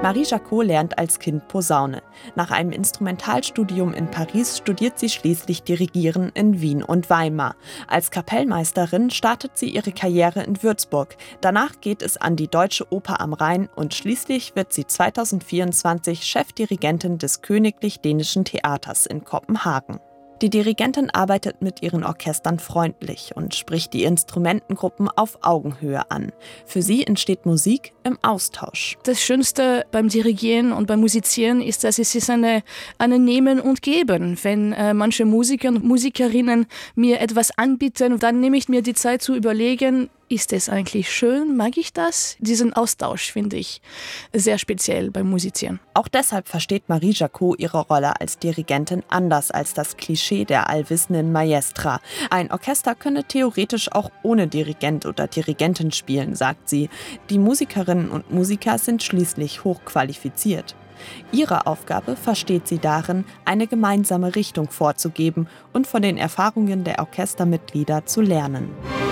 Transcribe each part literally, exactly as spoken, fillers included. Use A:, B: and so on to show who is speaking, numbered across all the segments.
A: Marie Jacot lernt als Kind Posaune. Nach einem Instrumentalstudium in Paris studiert sie schließlich Dirigieren in Wien und Weimar. Als Kapellmeisterin startet sie ihre Karriere in Würzburg. Danach geht es an die Deutsche Oper am Rhein und schließlich wird sie zweitausendvierundzwanzig Chefdirigentin des Königlich Dänischen Theaters in Kopenhagen. Die Dirigentin arbeitet mit ihren Orchestern freundlich und spricht die Instrumentengruppen auf Augenhöhe an. Für sie entsteht Musik im Austausch.
B: Das Schönste beim Dirigieren und beim Musizieren ist, dass es ist eine, eine Nehmen und Geben. Wenn äh, manche Musiker und Musikerinnen mir etwas anbieten, dann nehme ich mir die Zeit zu überlegen, ist es eigentlich schön? Mag ich das? Diesen Austausch finde ich sehr speziell beim Musizieren.
A: Auch deshalb versteht Marie Jacot ihre Rolle als Dirigentin anders als das Klischee der allwissenden Maestra. Ein Orchester könne theoretisch auch ohne Dirigent oder Dirigentin spielen, sagt sie. Die Musikerinnen und Musiker sind schließlich hochqualifiziert. Ihre Aufgabe versteht sie darin, eine gemeinsame Richtung vorzugeben und von den Erfahrungen der Orchestermitglieder zu lernen.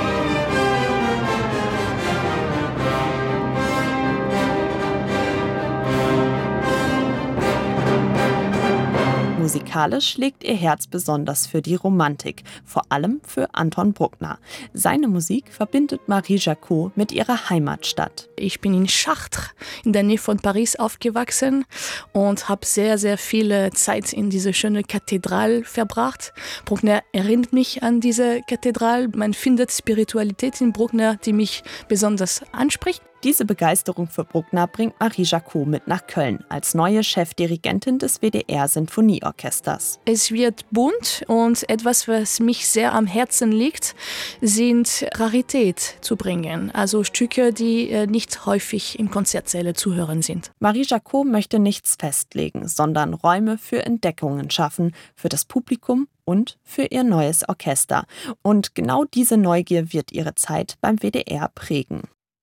A: Musikalisch schlägt ihr Herz besonders für die Romantik, vor allem für Anton Bruckner. Seine Musik verbindet Marie Jacot mit ihrer Heimatstadt.
B: Ich bin in Chartres, in der Nähe von Paris, aufgewachsen und habe sehr, sehr viel Zeit in diese schöne Kathedrale verbracht. Bruckner erinnert mich an diese Kathedrale. Man findet Spiritualität in Bruckner, die mich besonders anspricht.
A: Diese Begeisterung für Bruckner bringt Marie Jacot mit nach Köln als neue Chefdirigentin des W D R-Sinfonieorchesters.
B: Es wird bunt und etwas, was mich sehr am Herzen liegt, sind Rarität zu bringen. Also Stücke, die nicht häufig in Konzertsäle zu hören sind.
A: Marie Jacot möchte nichts festlegen, sondern Räume für Entdeckungen schaffen, für das Publikum und für ihr neues Orchester. Und genau diese Neugier wird ihre Zeit beim W D R prägen.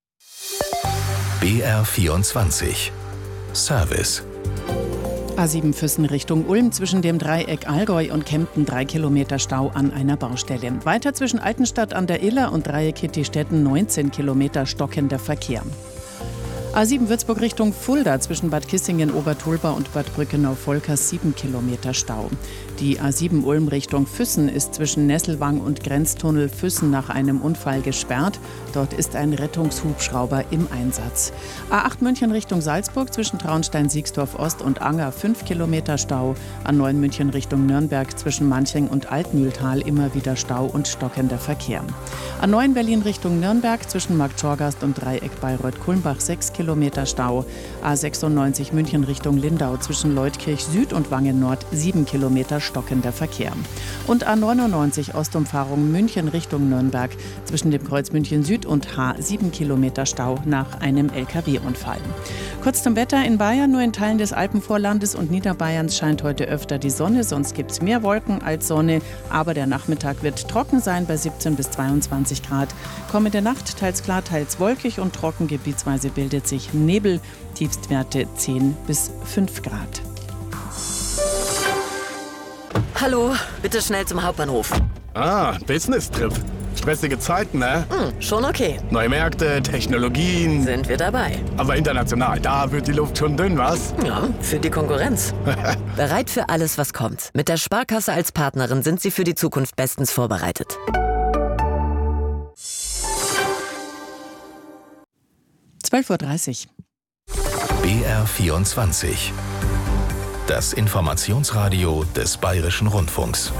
C: B R vierundzwanzig Service.
D: A sieben Füssen Richtung Ulm, zwischen dem Dreieck Allgäu und Kempten drei Kilometer Stau an einer Baustelle. Weiter zwischen Altenstadt an der Iller und Dreieck Hittistetten neunzehn Kilometer stockender Verkehr. A sieben Würzburg Richtung Fulda, zwischen Bad Kissingen, Obertulba und Bad Brückenau-Volkers sieben Kilometer Stau. Die A sieben Ulm Richtung Füssen ist zwischen Nesselwang und Grenztunnel Füssen nach einem Unfall gesperrt. Dort ist ein Rettungshubschrauber im Einsatz. A acht München Richtung Salzburg, zwischen Traunstein-Siegsdorf Ost und Anger fünf Kilometer Stau. A neun München Richtung Nürnberg, zwischen Manching und Altmühltal immer wieder Stau und stockender Verkehr. A neun Berlin Richtung Nürnberg, zwischen Marktschorgast und Dreieck Bayreuth-Kulmbach sechs Kilometer Stau. A sechsundneunzig München Richtung Lindau, zwischen Leutkirch Süd und Wangen Nord sieben Kilometer stockender Verkehr. Und A neunundneunzig Ostumfahrung München Richtung Nürnberg, zwischen dem Kreuz München Süd und H sieben Kilometer Stau nach einem L K W-Unfall. Kurz zum Wetter in Bayern, nur in Teilen des Alpenvorlandes und Niederbayerns scheint heute öfter die Sonne, sonst gibt es mehr Wolken als Sonne, aber der Nachmittag wird trocken sein bei siebzehn bis zweiundzwanzig Grad. Kommende Nacht teils klar, teils wolkig und trocken, gebietsweise bildet sich Nebel, Tiefstwerte zehn bis fünf Grad.
E: Hallo, bitte schnell zum Hauptbahnhof.
F: Ah, Business-Trip. Stressige Zeiten, ne?
E: Hm, schon okay.
F: Neue Märkte, Technologien.
E: Sind wir dabei.
F: Aber international, da wird die Luft schon dünn, was?
E: Ja, für die Konkurrenz. Bereit für alles, was kommt. Mit der Sparkasse als Partnerin sind Sie für die Zukunft bestens vorbereitet.
D: zwölf Uhr dreißig.
C: B R vierundzwanzig. Das Informationsradio des Bayerischen Rundfunks.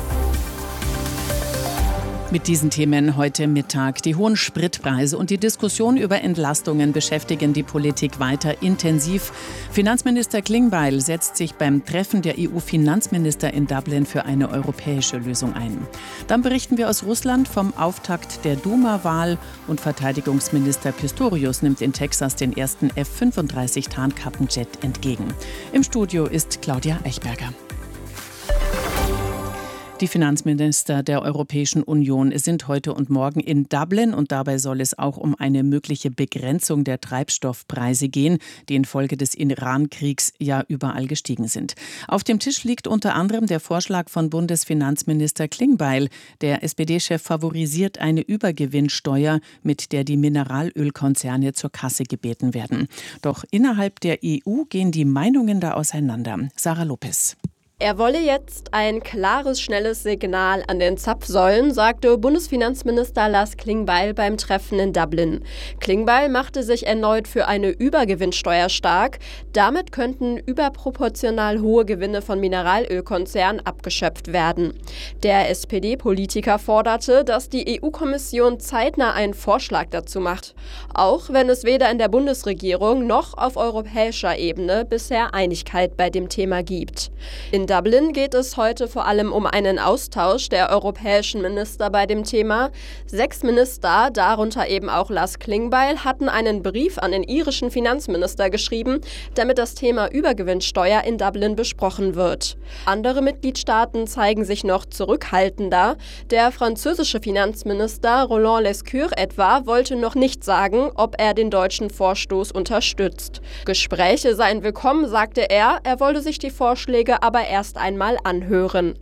D: Mit diesen Themen heute Mittag. Die hohen Spritpreise und die Diskussion über Entlastungen beschäftigen die Politik weiter intensiv. Finanzminister Klingbeil setzt sich beim Treffen der E U-Finanzminister in Dublin für eine europäische Lösung ein. Dann berichten wir aus Russland vom Auftakt der Duma-Wahl und Verteidigungsminister Pistorius nimmt in Texas den ersten F fünfunddreißig Tarnkappenjet entgegen. Im Studio ist Claudia Eichberger. Die Finanzminister der Europäischen Union sind heute und morgen in Dublin und dabei soll es auch um eine mögliche Begrenzung der Treibstoffpreise gehen, die infolge des Iran-Kriegs ja überall gestiegen sind. Auf dem Tisch liegt unter anderem der Vorschlag von Bundesfinanzminister Klingbeil. Der S P D-Chef favorisiert eine Übergewinnsteuer, mit der die Mineralölkonzerne zur Kasse gebeten werden. Doch innerhalb der E U gehen die Meinungen da auseinander. Sarah Lopez.
G: Er wolle jetzt ein klares, schnelles Signal an den Zapfsäulen, sagte Bundesfinanzminister Lars Klingbeil beim Treffen in Dublin. Klingbeil machte sich erneut für eine Übergewinnsteuer stark. Damit könnten überproportional hohe Gewinne von Mineralölkonzernen abgeschöpft werden. Der S P D-Politiker forderte, dass die E U-Kommission zeitnah einen Vorschlag dazu macht, auch wenn es weder in der Bundesregierung noch auf europäischer Ebene bisher Einigkeit bei dem Thema gibt. In Dublin geht es heute vor allem um einen Austausch der europäischen Minister bei dem Thema. Sechs Minister, darunter eben auch Lars Klingbeil, hatten einen Brief an den irischen Finanzminister geschrieben, damit das Thema Übergewinnsteuer in Dublin besprochen wird. Andere Mitgliedstaaten zeigen sich noch zurückhaltender. Der französische Finanzminister Roland Lescure etwa wollte noch nicht sagen, ob er den deutschen Vorstoß unterstützt. Gespräche seien willkommen, sagte er. Er wollte sich die Vorschläge aber erst erst einmal anhören.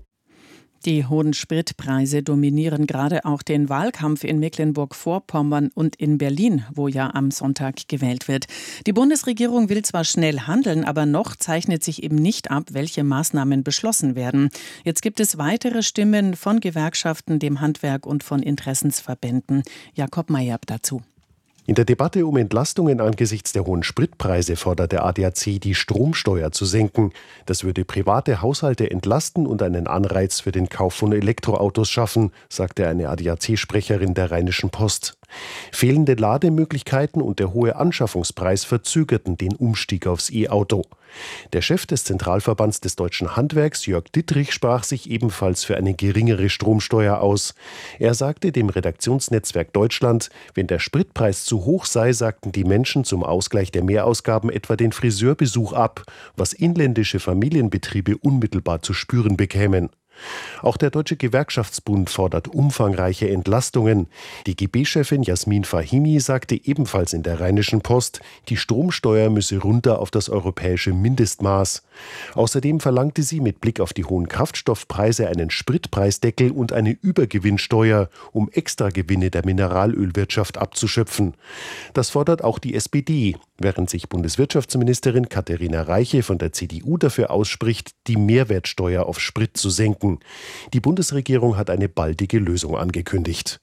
D: Die hohen Spritpreise dominieren gerade auch den Wahlkampf in Mecklenburg-Vorpommern und in Berlin, wo ja am Sonntag gewählt wird. Die Bundesregierung will zwar schnell handeln, aber noch zeichnet sich eben nicht ab, welche Maßnahmen beschlossen werden. Jetzt gibt es weitere Stimmen von Gewerkschaften, dem Handwerk und von Interessensverbänden. Jakob Mayer dazu.
H: In der Debatte um Entlastungen angesichts der hohen Spritpreise fordert der A D A C, die Stromsteuer zu senken. Das würde private Haushalte entlasten und einen Anreiz für den Kauf von Elektroautos schaffen, sagte eine A D A C-Sprecherin der Rheinischen Post. Fehlende Lademöglichkeiten und der hohe Anschaffungspreis verzögerten den Umstieg aufs E-Auto. Der Chef des Zentralverbands des deutschen Handwerks, Jörg Dittrich, sprach sich ebenfalls für eine geringere Stromsteuer aus. Er sagte dem Redaktionsnetzwerk Deutschland, wenn der Spritpreis zu hoch sei, sagten die Menschen zum Ausgleich der Mehrausgaben etwa den Friseurbesuch ab, was inländische Familienbetriebe unmittelbar zu spüren bekämen. Auch der Deutsche Gewerkschaftsbund fordert umfangreiche Entlastungen. Die G B-Chefin Jasmin Fahimi sagte ebenfalls in der Rheinischen Post, die Stromsteuer müsse runter auf das europäische Mindestmaß. Außerdem verlangte sie mit Blick auf die hohen Kraftstoffpreise einen Spritpreisdeckel und eine Übergewinnsteuer, um Extragewinne der Mineralölwirtschaft abzuschöpfen. Das fordert auch die S P D, während sich Bundeswirtschaftsministerin Katharina Reiche von der C D U dafür ausspricht, die Mehrwertsteuer auf Sprit zu senken. Die Bundesregierung hat eine baldige Lösung angekündigt.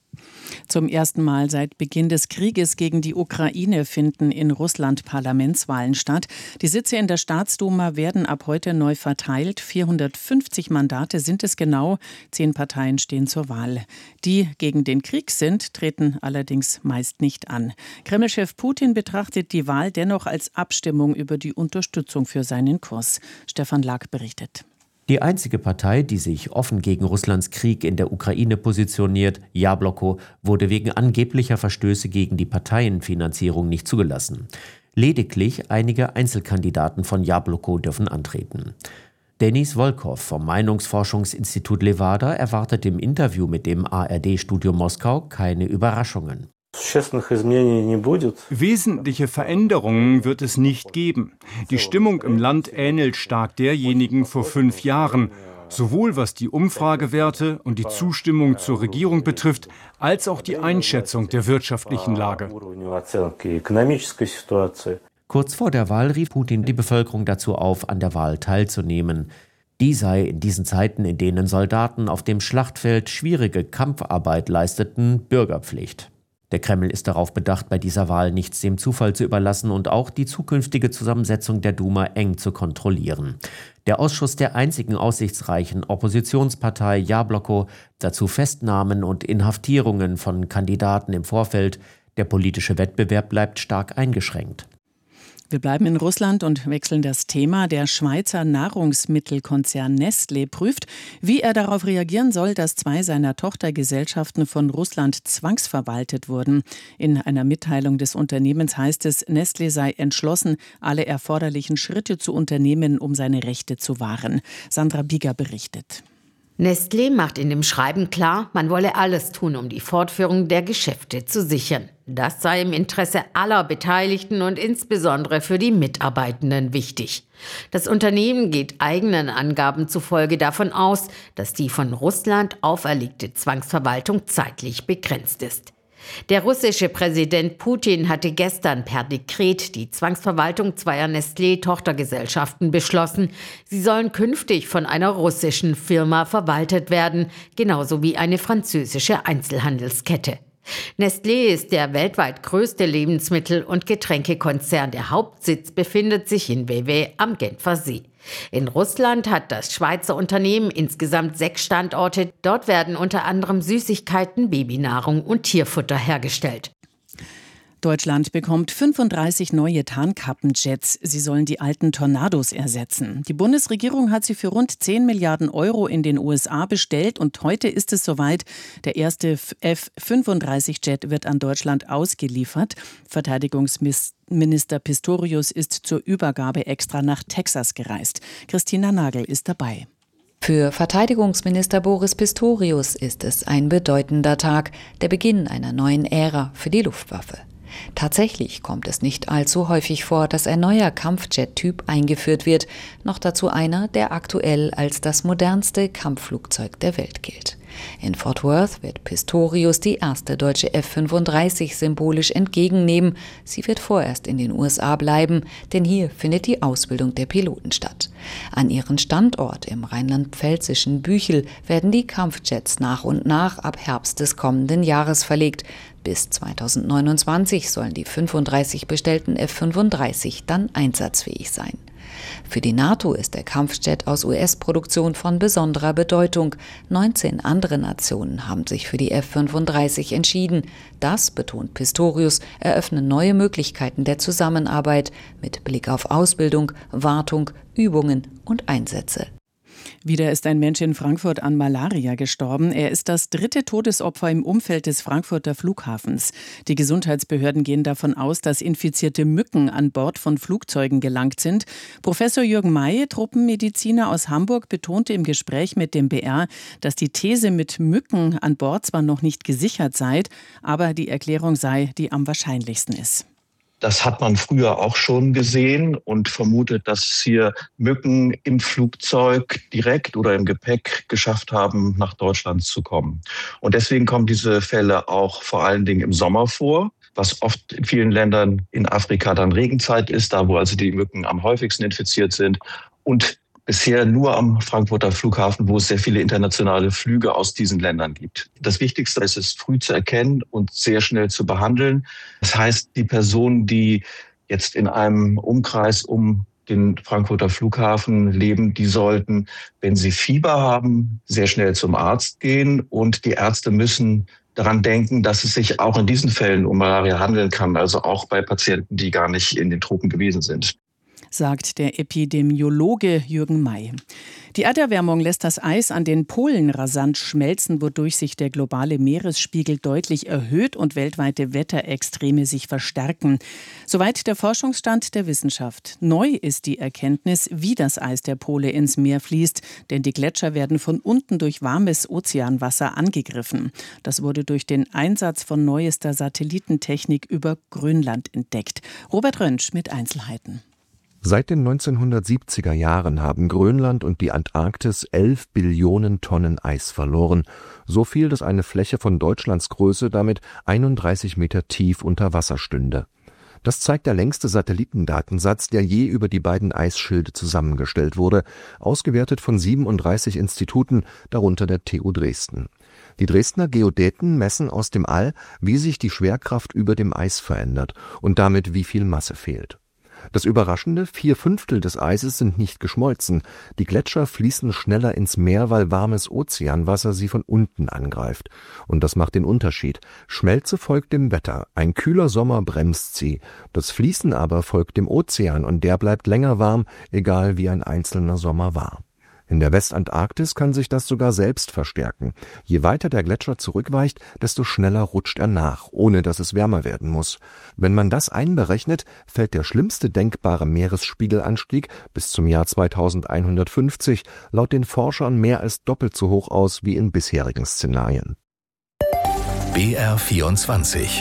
D: Zum ersten Mal seit Beginn des Krieges gegen die Ukraine finden in Russland Parlamentswahlen statt. Die Sitze in der Staatsduma werden ab heute neu verteilt. vierhundertfünfzig Mandate sind es genau. Zehn Parteien stehen zur Wahl. Die gegen den Krieg sind, treten allerdings meist nicht an. Kreml-Chef Putin betrachtet die Wahl dennoch als Abstimmung über die Unterstützung für seinen Kurs. Stefan Lag berichtet.
I: Die einzige Partei, die sich offen gegen Russlands Krieg in der Ukraine positioniert, Jabloko, wurde wegen angeblicher Verstöße gegen die Parteienfinanzierung nicht zugelassen. Lediglich einige Einzelkandidaten von Jabloko dürfen antreten. Denis Volkov vom Meinungsforschungsinstitut Levada erwartet im Interview mit dem A R D-Studio Moskau keine Überraschungen.
J: Wesentliche Veränderungen wird es nicht geben. Die Stimmung im Land ähnelt stark derjenigen vor fünf Jahren, sowohl was die Umfragewerte und die Zustimmung zur Regierung betrifft, als auch die Einschätzung der wirtschaftlichen Lage.
I: Kurz vor der Wahl rief Putin die Bevölkerung dazu auf, an der Wahl teilzunehmen. Die sei in diesen Zeiten, in denen Soldaten auf dem Schlachtfeld schwierige Kampfarbeit leisteten, Bürgerpflicht. Der Kreml ist darauf bedacht, bei dieser Wahl nichts dem Zufall zu überlassen und auch die zukünftige Zusammensetzung der Duma eng zu kontrollieren. Der Ausschuss der einzigen aussichtsreichen Oppositionspartei Jabloko, dazu Festnahmen und Inhaftierungen von Kandidaten im Vorfeld. Der politische Wettbewerb bleibt stark eingeschränkt.
D: Wir bleiben in Russland und wechseln das Thema. Der Schweizer Nahrungsmittelkonzern Nestlé prüft, wie er darauf reagieren soll, dass zwei seiner Tochtergesellschaften von Russland zwangsverwaltet wurden. In einer Mitteilung des Unternehmens heißt es, Nestlé sei entschlossen, alle erforderlichen Schritte zu unternehmen, um seine Rechte zu wahren. Sandra Bieger berichtet.
K: Nestlé macht in dem Schreiben klar, man wolle alles tun, um die Fortführung der Geschäfte zu sichern. Das sei im Interesse aller Beteiligten und insbesondere für die Mitarbeitenden wichtig. Das Unternehmen geht eigenen Angaben zufolge davon aus, dass die von Russland auferlegte Zwangsverwaltung zeitlich begrenzt ist. Der russische Präsident Putin hatte gestern per Dekret die Zwangsverwaltung zweier Nestlé-Tochtergesellschaften beschlossen. Sie sollen künftig von einer russischen Firma verwaltet werden, genauso wie eine französische Einzelhandelskette. Nestlé ist der weltweit größte Lebensmittel- und Getränkekonzern. Der Hauptsitz befindet sich in Vevey am Genfer See. In Russland hat das Schweizer Unternehmen insgesamt sechs Standorte. Dort werden unter anderem Süßigkeiten, Babynahrung und Tierfutter hergestellt.
D: Deutschland bekommt fünfunddreißig neue Tarnkappenjets. Sie sollen die alten Tornados ersetzen. Die Bundesregierung hat sie für rund zehn Milliarden Euro in den U S A bestellt und heute ist es soweit. Der erste F fünfunddreißig Jet wird an Deutschland ausgeliefert. Verteidigungsminister Pistorius ist zur Übergabe extra nach Texas gereist. Christina Nagel ist dabei.
L: Für Verteidigungsminister Boris Pistorius ist es ein bedeutender Tag, der Beginn einer neuen Ära für die Luftwaffe. Tatsächlich kommt es nicht allzu häufig vor, dass ein neuer Kampfjet-Typ eingeführt wird, noch dazu einer, der aktuell als das modernste Kampfflugzeug der Welt gilt. In Fort Worth wird Pistorius die erste deutsche F fünfunddreißig symbolisch entgegennehmen. Sie wird vorerst in den U S A bleiben, denn hier findet die Ausbildung der Piloten statt. An ihren Standort im rheinland-pfälzischen Büchel werden die Kampfjets nach und nach ab Herbst des kommenden Jahres verlegt. Bis zweitausendneunundzwanzig sollen die fünfunddreißig bestellten F fünfunddreißig dann einsatzfähig sein. Für die NATO ist der Kampfjet aus U S-Produktion von besonderer Bedeutung. neunzehn andere Nationen haben sich für die F fünfunddreißig entschieden. Das, betont Pistorius, eröffne neue Möglichkeiten der Zusammenarbeit mit Blick auf Ausbildung, Wartung, Übungen und Einsätze.
D: Wieder ist ein Mensch in Frankfurt an Malaria gestorben. Er ist das dritte Todesopfer im Umfeld des Frankfurter Flughafens. Die Gesundheitsbehörden gehen davon aus, dass infizierte Mücken an Bord von Flugzeugen gelangt sind. Professor Jürgen May, Truppenmediziner aus Hamburg, betonte im Gespräch mit dem B R, dass die These mit Mücken an Bord zwar noch nicht gesichert sei, aber die Erklärung sei, die am wahrscheinlichsten ist.
M: Das hat man früher auch schon gesehen und vermutet, dass es hier Mücken im Flugzeug direkt oder im Gepäck geschafft haben, nach Deutschland zu kommen. Und deswegen kommen diese Fälle auch vor allen Dingen im Sommer vor, was oft in vielen Ländern in Afrika dann Regenzeit ist, da wo also die Mücken am häufigsten infiziert sind. Und bisher nur am Frankfurter Flughafen, wo es sehr viele internationale Flüge aus diesen Ländern gibt. Das Wichtigste ist es, früh zu erkennen und sehr schnell zu behandeln. Das heißt, die Personen, die jetzt in einem Umkreis um den Frankfurter Flughafen leben, die sollten, wenn sie Fieber haben, sehr schnell zum Arzt gehen. Und die Ärzte müssen daran denken, dass es sich auch in diesen Fällen um Malaria handeln kann, also auch bei Patienten, die gar nicht in den Tropen gewesen sind,
D: sagt der Epidemiologe Jürgen May. Die Erderwärmung lässt das Eis an den Polen rasant schmelzen, wodurch sich der globale Meeresspiegel deutlich erhöht und weltweite Wetterextreme sich verstärken. Soweit der Forschungsstand der Wissenschaft. Neu ist die Erkenntnis, wie das Eis der Pole ins Meer fließt, denn die Gletscher werden von unten durch warmes Ozeanwasser angegriffen. Das wurde durch den Einsatz von neuester Satellitentechnik über Grönland entdeckt. Robert Röntsch mit Einzelheiten.
N: Seit den neunzehnhundertsiebziger Jahren haben Grönland und die Antarktis elf Billionen Tonnen Eis verloren. So viel, dass eine Fläche von Deutschlands Größe damit einunddreißig Meter tief unter Wasser stünde. Das zeigt der längste Satellitendatensatz, der je über die beiden Eisschilde zusammengestellt wurde, ausgewertet von siebenunddreißig Instituten, darunter der T U Dresden. Die Dresdner Geodäten messen aus dem All, wie sich die Schwerkraft über dem Eis verändert und damit wie viel Masse fehlt. Das Überraschende, vier Fünftel des Eises sind nicht geschmolzen. Die Gletscher fließen schneller ins Meer, weil warmes Ozeanwasser sie von unten angreift. Und das macht den Unterschied. Schmelze folgt dem Wetter. Ein kühler Sommer bremst sie. Das Fließen aber folgt dem Ozean und der bleibt länger warm, egal wie ein einzelner Sommer war. In der Westantarktis kann sich das sogar selbst verstärken. Je weiter der Gletscher zurückweicht, desto schneller rutscht er nach, ohne dass es wärmer werden muss. Wenn man das einberechnet, fällt der schlimmste denkbare Meeresspiegelanstieg bis zum Jahr zweitausendeinhundertfünfzig laut den Forschern mehr als doppelt so hoch aus wie in bisherigen Szenarien.
C: B R vierundzwanzig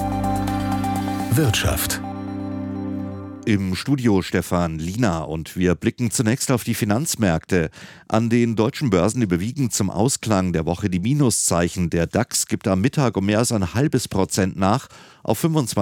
C: Wirtschaft.
O: Im Studio Stefan Lina und wir blicken zunächst auf die Finanzmärkte. An den deutschen Börsen überwiegen zum Ausklang der Woche die Minuszeichen. Der DAX gibt am Mittag um mehr als ein halbes Prozent nach auf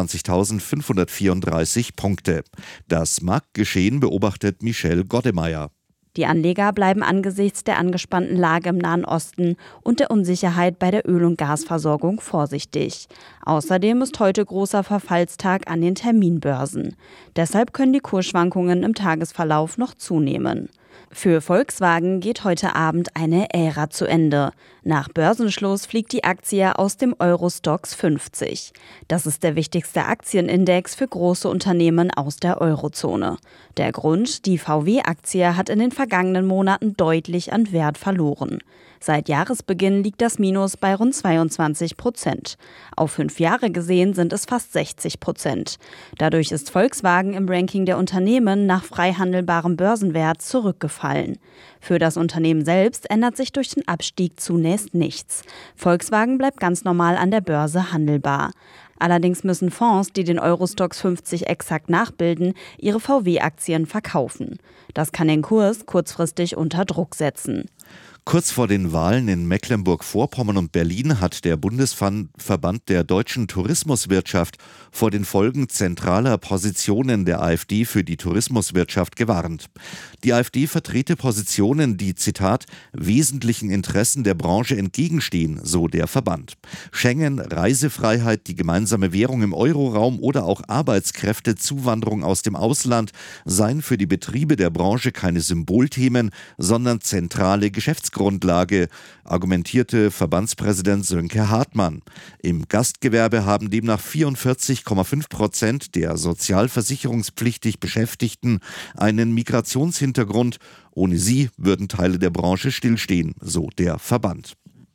O: fünfundzwanzigtausendfünfhundertvierunddreißig Punkte. Das Marktgeschehen beobachtet Michelle Goddemeyer.
P: Die Anleger bleiben angesichts der angespannten Lage im Nahen Osten und der Unsicherheit bei der Öl- und Gasversorgung vorsichtig. Außerdem ist heute großer Verfallstag an den Terminbörsen. Deshalb können die Kursschwankungen im Tagesverlauf noch zunehmen. Für Volkswagen geht heute Abend eine Ära zu Ende. Nach Börsenschluss fliegt die Aktie aus dem Euro-Stoxx fünfzig. Das ist der wichtigste Aktienindex für große Unternehmen aus der Eurozone. Der Grund: Die V W-Aktie hat in den vergangenen Monaten deutlich an Wert verloren. Seit Jahresbeginn liegt das Minus bei rund zweiundzwanzig Prozent. Auf fünf Jahre gesehen sind es fast sechzig Prozent. Dadurch ist Volkswagen im Ranking der Unternehmen nach frei handelbarem Börsenwert zurückgefallen. Für das Unternehmen selbst ändert sich durch den Abstieg zunächst nichts. Volkswagen bleibt ganz normal an der Börse handelbar. Allerdings müssen Fonds, die den Euro-Stoxx fünfzig exakt nachbilden, ihre V W-Aktien verkaufen. Das kann den Kurs kurzfristig unter Druck setzen.
O: Kurz vor den Wahlen in Mecklenburg-Vorpommern und Berlin hat der Bundesverband der deutschen Tourismuswirtschaft vor den Folgen zentraler Positionen der AfD für die Tourismuswirtschaft gewarnt. Die AfD vertrete Positionen, die, Zitat, wesentlichen Interessen der Branche entgegenstehen, so der Verband. Schengen, Reisefreiheit, die gemeinsame Währung im Euroraum oder auch Arbeitskräftezuwanderung aus dem Ausland seien für die Betriebe der Branche keine Symbolthemen, sondern zentrale Geschäftsgrundlagen. Grundlage, argumentierte Verbandspräsident Sönke Hartmann. Im Gastgewerbe haben demnach vierundvierzig Komma fünf Prozent der sozialversicherungspflichtig Beschäftigten einen Migrationshintergrund. Ohne sie würden Teile der Branche stillstehen, so der Verband.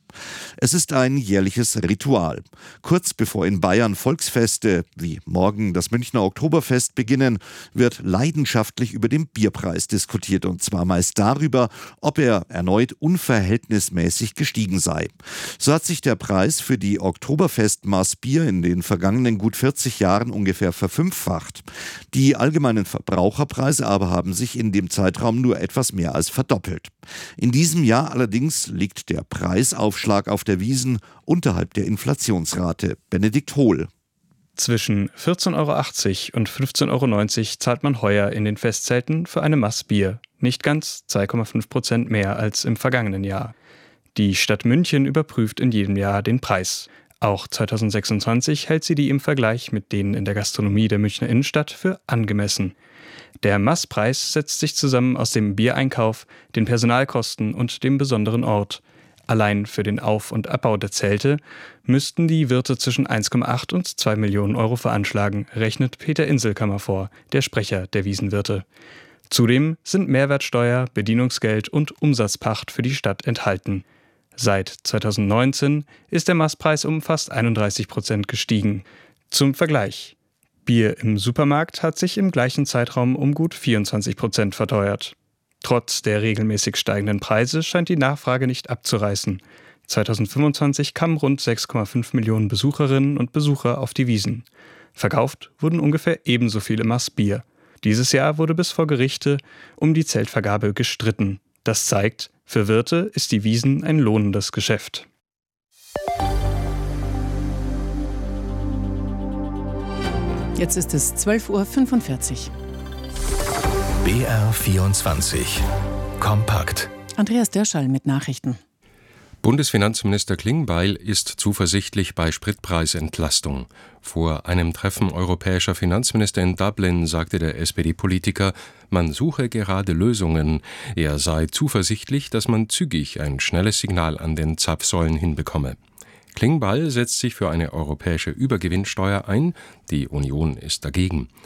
O: Es ist ein jährliches Ritual. Kurz bevor in Bayern Volksfeste wie morgen das Münchner Oktoberfest beginnen, wird leidenschaftlich über den Bierpreis diskutiert, und zwar meist darüber, ob er erneut unverhältnismäßig gestiegen sei. So hat sich der Preis für die Oktoberfest-Maß Bier in den vergangenen gut vierzig Jahren ungefähr verfünffacht. Die allgemeinen Verbraucherpreise aber haben sich in dem Zeitraum nur etwas mehr als verdoppelt. In diesem Jahr allerdings liegt der Preisaufschlag auf der Wiesn unterhalb der Inflationsrate. Benedikt Hohl.
Q: Zwischen vierzehn Euro achtzig und fünfzehn Euro neunzig zahlt man heuer in den Festzelten für eine Maß Bier. Nicht ganz zwei Komma fünf Prozent mehr als im vergangenen Jahr. Die Stadt München überprüft in jedem Jahr den Preis. Auch zweitausendsechsundzwanzig hält sie die im Vergleich mit denen in der Gastronomie der Münchner Innenstadt für angemessen. Der Maßpreis setzt sich zusammen aus dem Biereinkauf, den Personalkosten und dem besonderen Ort. Allein für den Auf- und Abbau der Zelte müssten die Wirte zwischen eins Komma acht und zwei Millionen Euro veranschlagen, rechnet Peter Inselkammer vor, der Sprecher der Wiesenwirte. Zudem sind Mehrwertsteuer, Bedienungsgeld und Umsatzpacht für die Stadt enthalten. Seit zweitausendneunzehn ist der Maßpreis um fast einunddreißig Prozent gestiegen. Zum Vergleich: Bier im Supermarkt hat sich im gleichen Zeitraum um gut vierundzwanzig Prozent verteuert. Trotz der regelmäßig steigenden Preise scheint die Nachfrage nicht abzureißen. zweitausendfünfundzwanzig kamen rund sechs Komma fünf Millionen Besucherinnen und Besucher auf die Wiesn. Verkauft wurden ungefähr ebenso viele Maß Bier. Dieses Jahr wurde bis vor Gerichte um die Zeltvergabe gestritten. Das zeigt, für Wirte ist die Wiesn ein lohnendes Geschäft.
D: Jetzt ist es zwölf Uhr fünfundvierzig.
C: B R vierundzwanzig. Kompakt.
D: Andreas Dörschall mit Nachrichten.
R: Bundesfinanzminister Klingbeil ist zuversichtlich bei Spritpreisentlastung. Vor einem Treffen europäischer Finanzminister in Dublin sagte der S P D-Politiker, man suche gerade Lösungen. Er sei zuversichtlich, dass man zügig ein schnelles Signal an den Zapfsäulen hinbekomme. Klingbeil setzt sich für eine europäische Übergewinnsteuer ein, die Union ist dagegen.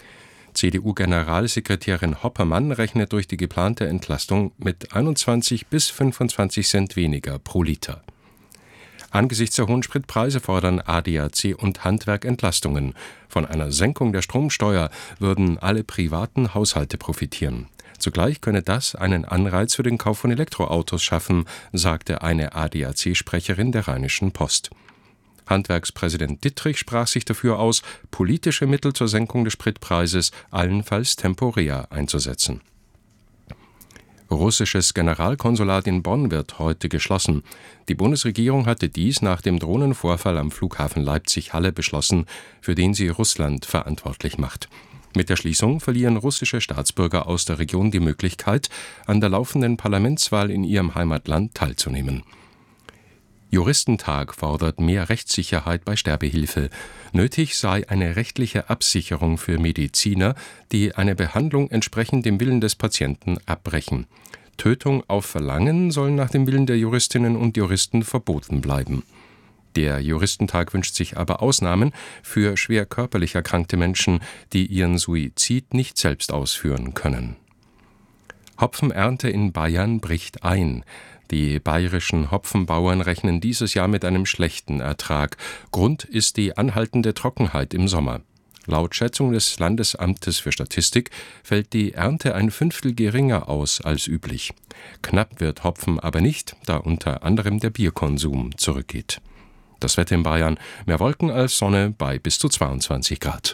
R: C D U-Generalsekretärin Hoppermann rechnet durch die geplante Entlastung mit einundzwanzig bis fünfundzwanzig Cent weniger pro Liter. Angesichts der hohen Spritpreise fordern A D A C und Handwerk Entlastungen. Von einer Senkung der Stromsteuer würden alle privaten Haushalte profitieren. Zugleich könne das einen Anreiz für den Kauf von Elektroautos schaffen, sagte eine A D A C-Sprecherin der Rheinischen Post. Handwerkspräsident Dittrich sprach sich dafür aus, politische Mittel zur Senkung des Spritpreises allenfalls temporär einzusetzen. Russisches Generalkonsulat in Bonn wird heute geschlossen. Die Bundesregierung hatte dies nach dem Drohnenvorfall am Flughafen Leipzig-Halle beschlossen, für den sie Russland verantwortlich macht. Mit der Schließung verlieren russische Staatsbürger aus der Region die Möglichkeit, an der laufenden Parlamentswahl in ihrem Heimatland teilzunehmen. Juristentag fordert mehr Rechtssicherheit bei Sterbehilfe. Nötig sei eine rechtliche Absicherung für Mediziner, die eine Behandlung entsprechend dem Willen des Patienten abbrechen. Tötung auf Verlangen soll nach dem Willen der Juristinnen und Juristen verboten bleiben. Der Juristentag wünscht sich aber Ausnahmen für schwer körperlich erkrankte Menschen, die ihren Suizid nicht selbst ausführen können. Hopfenernte in Bayern bricht ein. Die bayerischen Hopfenbauern rechnen dieses Jahr mit einem schlechten Ertrag. Grund ist die anhaltende Trockenheit im Sommer. Laut Schätzung des Landesamtes für Statistik fällt die Ernte ein Fünftel geringer aus als üblich. Knapp wird Hopfen aber nicht, da unter anderem der Bierkonsum zurückgeht. Das Wetter in Bayern: mehr Wolken als Sonne bei bis zu zweiundzwanzig Grad.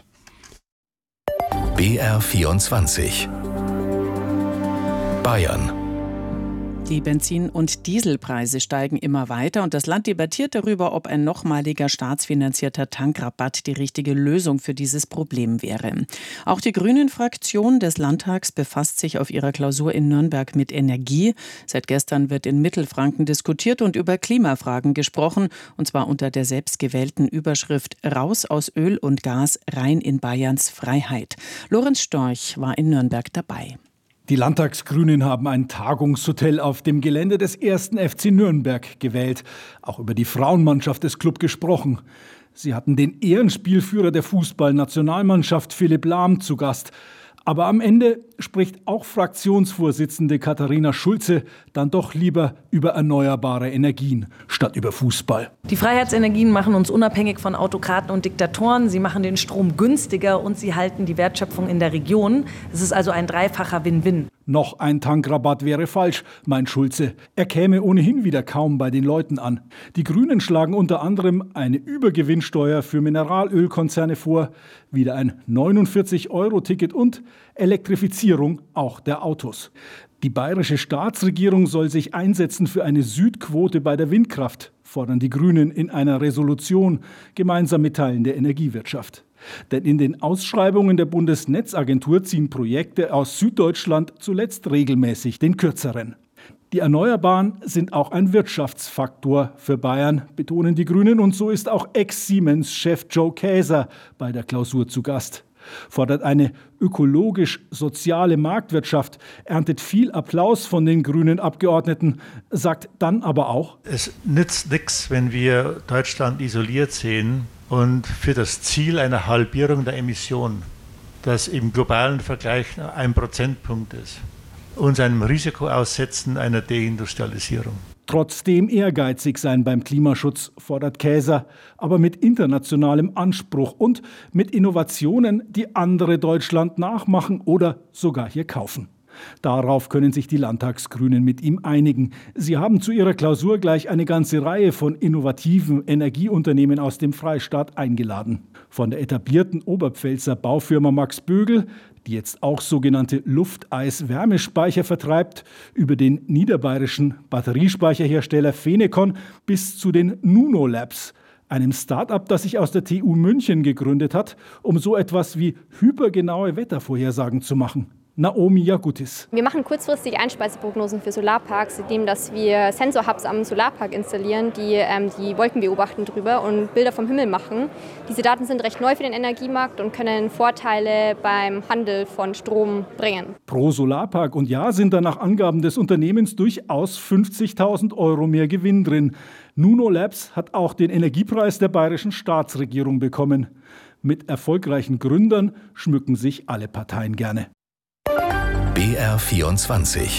C: B R vierundzwanzig Bayern.
D: Die Benzin- und Dieselpreise steigen immer weiter und das Land debattiert darüber, ob ein nochmaliger staatsfinanzierter Tankrabatt die richtige Lösung für dieses Problem wäre. Auch die Grünen-Fraktion des Landtags befasst sich auf ihrer Klausur in Nürnberg mit Energie. Seit gestern wird in Mittelfranken diskutiert und über Klimafragen gesprochen, und zwar unter der selbstgewählten Überschrift »Raus aus Öl und Gas, rein in Bayerns Freiheit«. Lorenz Storch war in Nürnberg dabei.
S: Die Landtagsgrünen haben ein Tagungshotel auf dem Gelände des ersten F C Nürnberg gewählt. Auch über die Frauenmannschaft des Clubs gesprochen. Sie hatten den Ehrenspielführer der Fußballnationalmannschaft Philipp Lahm zu Gast. Aber am Ende spricht auch Fraktionsvorsitzende Katharina Schulze dann doch lieber über erneuerbare Energien statt über Fußball.
T: Die Freiheitsenergien machen uns unabhängig von Autokraten und Diktatoren. Sie machen den Strom günstiger und sie halten die Wertschöpfung in der Region. Es ist also ein dreifacher Win-Win.
S: Noch ein Tankrabatt wäre falsch, meint Schulze. Er käme ohnehin wieder kaum bei den Leuten an. Die Grünen schlagen unter anderem eine Übergewinnsteuer für Mineralölkonzerne vor, wieder ein neunundvierzig Euro Ticket und Elektrifizierung auch der Autos. Die bayerische Staatsregierung soll sich einsetzen für eine Südquote bei der Windkraft, fordern die Grünen in einer Resolution, gemeinsam mit Teilen der Energiewirtschaft. Denn in den Ausschreibungen der Bundesnetzagentur ziehen Projekte aus Süddeutschland zuletzt regelmäßig den kürzeren. Die Erneuerbaren sind auch ein Wirtschaftsfaktor für Bayern, betonen die Grünen. Und so ist auch Ex-Siemens-Chef Joe Käser bei der Klausur zu Gast. Fordert eine ökologisch-soziale Marktwirtschaft, erntet viel Applaus von den grünen Abgeordneten, sagt dann aber auch:
U: Es nützt nichts, wenn wir Deutschland isoliert sehen und für das Ziel einer Halbierung der Emissionen, das im globalen Vergleich ein Prozentpunkt ist, uns einem Risiko aussetzen einer Deindustrialisierung.
S: Trotzdem ehrgeizig sein beim Klimaschutz, fordert Käser, aber mit internationalem Anspruch und mit Innovationen, die andere Deutschland nachmachen oder sogar hier kaufen. Darauf können sich die Landtagsgrünen mit ihm einigen. Sie haben zu ihrer Klausur gleich eine ganze Reihe von innovativen Energieunternehmen aus dem Freistaat eingeladen. Von der etablierten Oberpfälzer Baufirma Max Bögel, die jetzt auch sogenannte Lufteis-Wärmespeicher vertreibt, über den niederbayerischen Batteriespeicherhersteller Phenecon bis zu den Nuno Labs, einem Start-up, das sich aus der T U München gegründet hat, um so etwas wie hypergenaue Wettervorhersagen zu machen. Naomi Jagutis.
V: Wir machen kurzfristig Einspeiseprognosen für Solarparks, indem dass wir Sensorhubs am Solarpark installieren, die ähm, die Wolken beobachten drüber und Bilder vom Himmel machen. Diese Daten sind recht neu für den Energiemarkt und können Vorteile beim Handel von Strom bringen.
S: Pro Solarpark und Jahr sind da nach Angaben des Unternehmens durchaus fünfzigtausend Euro mehr Gewinn drin. Nuno Labs hat auch den Energiepreis der bayerischen Staatsregierung bekommen. Mit erfolgreichen Gründern schmücken sich alle Parteien gerne.
C: B R vierundzwanzig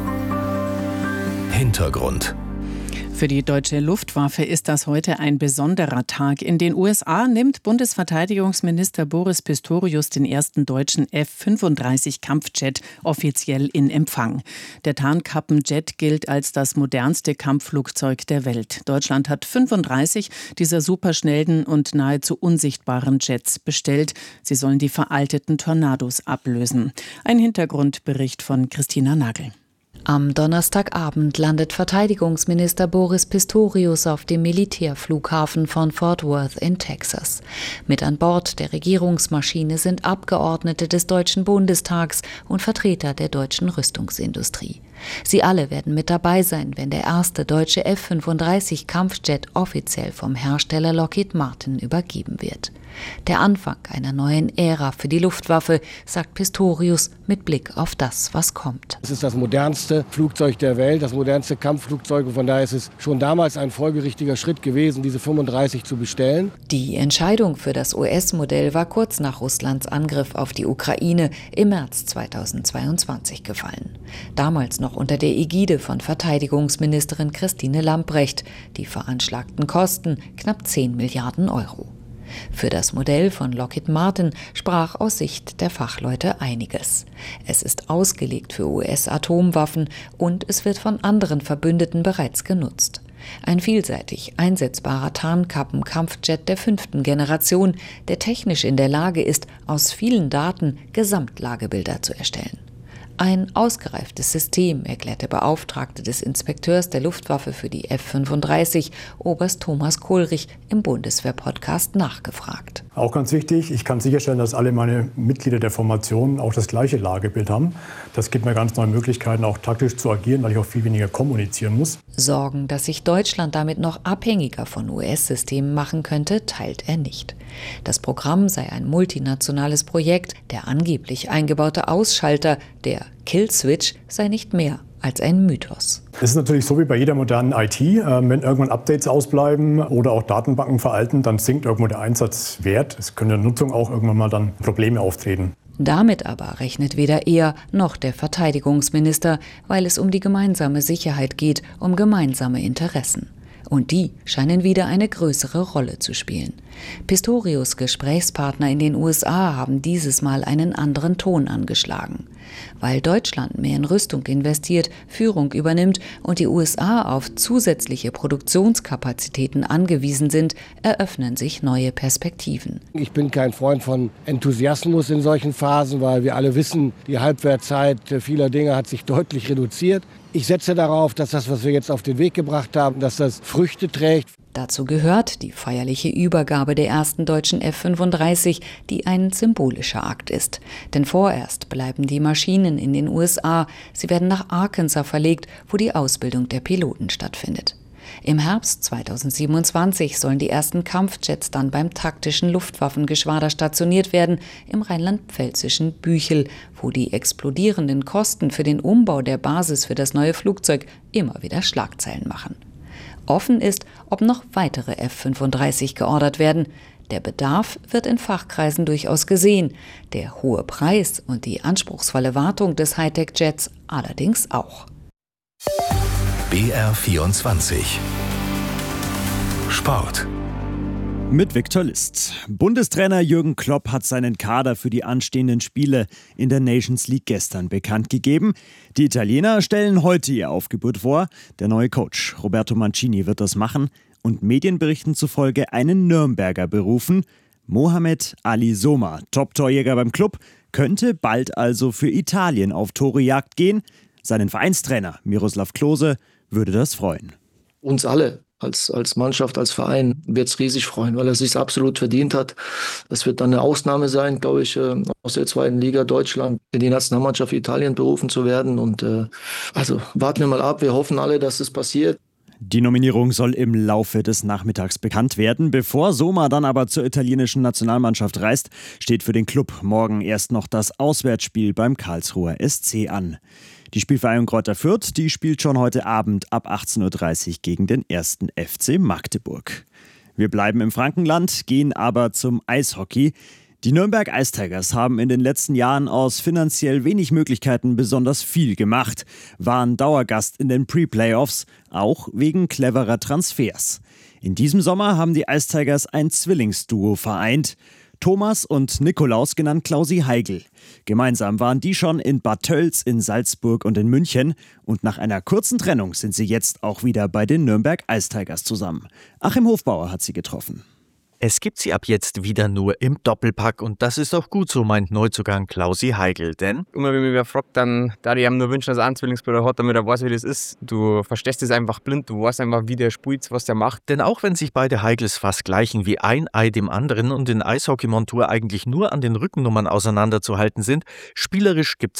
C: Hintergrund.
D: Für die deutsche Luftwaffe ist das heute ein besonderer Tag. In den U S A nimmt Bundesverteidigungsminister Boris Pistorius den ersten deutschen F fünfunddreißig Kampfjet offiziell in Empfang. Der Tarnkappenjet gilt als das modernste Kampfflugzeug der Welt. Deutschland hat fünfunddreißig dieser superschnellen und nahezu unsichtbaren Jets bestellt. Sie sollen die veralteten Tornados ablösen. Ein Hintergrundbericht von Christina Nagel.
L: Am Donnerstagabend landet Verteidigungsminister Boris Pistorius auf dem Militärflughafen von Fort Worth in Texas. Mit an Bord der Regierungsmaschine sind Abgeordnete des Deutschen Bundestags und Vertreter der deutschen Rüstungsindustrie. Sie alle werden mit dabei sein, wenn der erste deutsche F fünfunddreißig Kampfjet offiziell vom Hersteller Lockheed Martin übergeben wird. Der Anfang einer neuen Ära für die Luftwaffe, sagt Pistorius mit Blick auf das, was kommt.
A: Es ist das modernste Flugzeug der Welt, das modernste Kampfflugzeug. Und von daher ist es schon damals ein folgerichtiger Schritt gewesen, diese fünfunddreißig zu bestellen.
L: Die Entscheidung für das U S-Modell war kurz nach Russlands Angriff auf die Ukraine im März zweitausendzweiundzwanzig gefallen. Damals noch unter der Ägide von Verteidigungsministerin Christine Lambrecht. Die veranschlagten Kosten knapp zehn Milliarden Euro. Für das Modell von Lockheed Martin sprach aus Sicht der Fachleute einiges. Es ist ausgelegt für U S-Atomwaffen und es wird von anderen Verbündeten bereits genutzt. Ein vielseitig einsetzbarer Tarnkappen-Kampfjet der fünften Generation, der technisch in der Lage ist, aus vielen Daten Gesamtlagebilder zu erstellen. Ein ausgereiftes System, erklärt der Beauftragte des Inspekteurs der Luftwaffe für die F fünfunddreißig, Oberst Thomas Kohlrich, im Bundeswehr-Podcast nachgefragt.
B: Auch ganz wichtig, ich kann sicherstellen, dass alle meine Mitglieder der Formation auch das gleiche Lagebild haben. Das gibt mir ganz neue Möglichkeiten, auch taktisch zu agieren, weil ich auch viel weniger kommunizieren muss.
L: Sorgen, dass sich Deutschland damit noch abhängiger von U S-Systemen machen könnte, teilt er nicht. Das Programm sei ein multinationales Projekt. Der angeblich eingebaute Ausschalter, der Killswitch, sei nicht mehr als ein Mythos.
B: Es ist natürlich so wie bei jeder modernen I T. Wenn irgendwann Updates ausbleiben oder auch Datenbanken veralten, dann sinkt irgendwo der Einsatzwert. Es können in der Nutzung auch irgendwann mal dann Probleme auftreten.
L: Damit aber rechnet weder er noch der Verteidigungsminister, weil es um die gemeinsame Sicherheit geht, um gemeinsame Interessen. Und die scheinen wieder eine größere Rolle zu spielen. Pistorius' Gesprächspartner in den U S A haben dieses Mal einen anderen Ton angeschlagen. Weil Deutschland mehr in Rüstung investiert, Führung übernimmt und die U S A auf zusätzliche Produktionskapazitäten angewiesen sind, eröffnen sich neue Perspektiven.
A: Ich bin kein Freund von Enthusiasmus in solchen Phasen, weil wir alle wissen, die Halbwertzeit vieler Dinge hat sich deutlich reduziert. Ich setze darauf, dass das, was wir jetzt auf den Weg gebracht haben, dass das Früchte trägt.
L: Dazu gehört die feierliche Übergabe der ersten deutschen F fünfunddreißig, die ein symbolischer Akt ist. Denn vorerst bleiben die Maschinen in den U S A. Sie werden nach Arkansas verlegt, wo die Ausbildung der Piloten stattfindet. Im Herbst zweitausendsiebenundzwanzig sollen die ersten Kampfjets dann beim taktischen Luftwaffengeschwader stationiert werden, im rheinland-pfälzischen Büchel, wo die explodierenden Kosten für den Umbau der Basis für das neue Flugzeug immer wieder Schlagzeilen machen. Offen ist, ob noch weitere F fünfunddreißig geordert werden. Der Bedarf wird in Fachkreisen durchaus gesehen, der hohe Preis und die anspruchsvolle Wartung des Hightech-Jets allerdings auch.
C: B R vierundzwanzig Sport.
W: Mit Viktor List. Bundestrainer Jürgen Klopp hat seinen Kader für die anstehenden Spiele in der Nations League gestern bekannt gegeben. Die Italiener stellen heute ihr Aufgebot vor. Der neue Coach Roberto Mancini wird das machen und Medienberichten zufolge einen Nürnberger berufen. Mohamed Ali Soma, Top-Torjäger beim Club, könnte bald also für Italien auf Torejagd gehen. Seinen Vereinstrainer Miroslav Klose würde das freuen.
X: Uns alle. Als, als Mannschaft, als Verein wird es riesig freuen, weil er es sich absolut verdient hat. Das wird dann eine Ausnahme sein, glaube ich, äh, aus der zweiten Liga Deutschland in die Nationalmannschaft Italien berufen zu werden. Und äh, also warten wir mal ab. Wir hoffen alle, dass es passiert.
W: Die Nominierung soll im Laufe des Nachmittags bekannt werden. Bevor Soma dann aber zur italienischen Nationalmannschaft reist, steht für den Club morgen erst noch das Auswärtsspiel beim Karlsruher S C an. Die Spielvereinigung Greuther Fürth, die spielt schon heute Abend ab achtzehn Uhr dreißig gegen den ersten F C Magdeburg. Wir bleiben im Frankenland, gehen aber zum Eishockey. Die Nürnberg Ice Tigers haben in den letzten Jahren aus finanziell wenig Möglichkeiten besonders viel gemacht, waren Dauergast in den Pre-Playoffs, auch wegen cleverer Transfers. In diesem Sommer haben die Ice Tigers ein Zwillingsduo vereint. Thomas und Nikolaus, genannt Klausi Heigl. Gemeinsam waren die schon in Bad Tölz, in Salzburg und in München. Und nach einer kurzen Trennung sind sie jetzt auch wieder bei den Nürnberg Ice Tigers zusammen. Achim Hofbauer hat sie getroffen.
E: Es gibt sie ab jetzt wieder nur im Doppelpack und das ist auch gut so, meint Neuzugang Klausi Heigl, denn...
F: Immer wenn mich wer fragt, dann da ich ihm nur wünschen, dass er einen Zwillingsbruder hat, damit er weiß, wie das ist. Du verstehst es einfach blind, du weißt einfach, wie der spielt, was der macht.
E: Denn auch wenn sich beide Heigls fast gleichen wie ein Ei dem anderen und in Eishockey-Montur eigentlich nur an den Rückennummern auseinanderzuhalten sind, spielerisch gibt's